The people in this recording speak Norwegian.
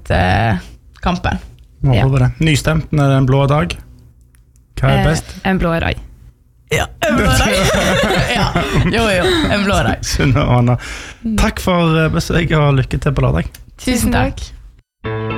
favorittkampen. Må håpe det. Nystemt når det en blå dag. Hva best? En blå rai. Ja, en blå rai. Ja, jo, en blå rai. Sunne og Anna. Takk for besøket og lykke til på lørdag. Tusen takk.